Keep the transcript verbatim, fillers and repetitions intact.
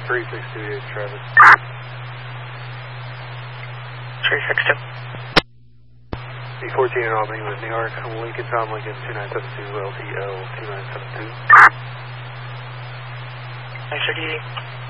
three six two eight, Travis. three six two. B fourteen in Albany with New York, Lincoln Tom Lincoln two nine seven two L T L two nine seven two. Thanks for D D.